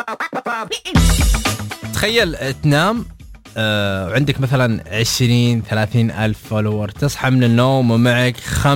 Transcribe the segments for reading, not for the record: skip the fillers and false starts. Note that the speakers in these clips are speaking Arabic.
تخيل تنام وعندك مثلا 20-30 ألف فولور، تصحى من النوم ومعك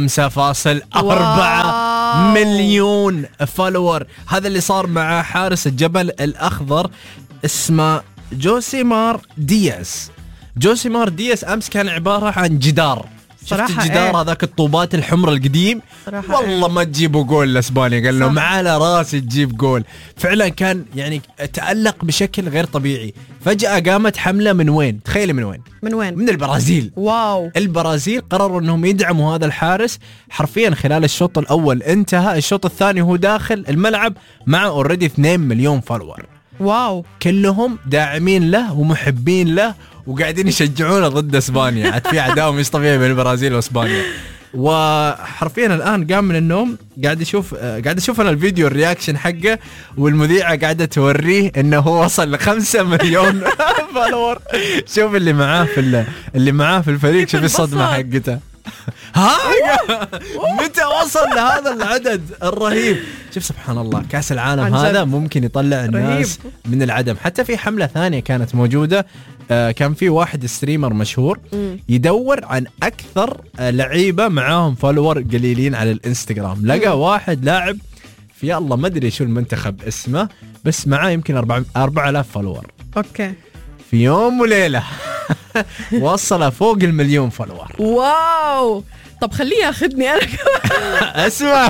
5.4 مليون فولور. هذا اللي صار مع حارس الجبل الأخضر اسمه جوسيمار دياز. جوسيمار دياز أمس كان عبارة عن جدار. شفت الجدار هذاك الطوبات الحمر القديم؟ والله ما تجيبوا جول لإسبانيا، قال لهم على راسي تجيب جول. فعلا كان يعني تألق بشكل غير طبيعي. فجأة قامت حملة من وين؟ تخيلي من وين؟ من البرازيل. واو. البرازيل قرروا انهم يدعموا هذا الحارس. حرفيا خلال الشوط الأول انتهى، الشوط الثاني هو داخل الملعب مع اوريدي 2 مليون فولور. واو. كلهم داعمين له ومحبين له وقاعدين يشجعونه ضد اسبانيا. عاد في عداوه مش طبيعيه بين البرازيل واسبانيا. وحرفيا الان قام من النوم قاعد اشوف انا الفيديو الرياكشن حقه، والمذيعه قاعده توريه انه هو وصل ل5 مليون فولور. شوف اللي معاه في الفريق، شوف الصدمه حقته. ها متى وصل لهذا العدد الرهيب؟ شوف سبحان الله، كاس العالم هذا ممكن يطلع الناس من العدم. حتى في حملة ثانية كانت موجودة، كان في واحد ستريمر مشهور يدور عن أكثر لعيبة معاهم فولور قليلين على الانستغرام. لقى واحد لاعب في الله ما أدري شو المنتخب اسمه، بس معاه يمكن 4000 فولور. أوكي. في يوم وليلة وصل فوق 1,000,000 فولور. واو. طب خليه ياخذني أنا كمان.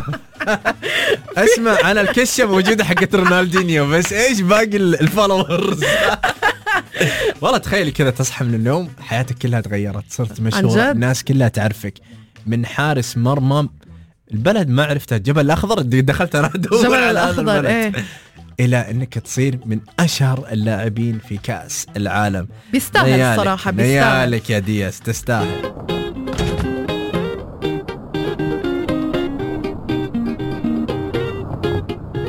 اسمع أنا الكشة موجودة حقت رونالدينيو، بس إيش باقي الفولورز؟ والله تخيلي كذا تصحى من النوم حياتك كلها تغيرت، صرت مشهور، الناس كلها تعرفك. من حارس مرمى البلد ما عرفته، الجبل الأخضر دخلت أنا أدور على هذا البلد، إلى أنك تصير من أشهر اللاعبين في كأس العالم. بيستاهل الصراحة، بيستاهل. نيالك يا دياز، تستاهل.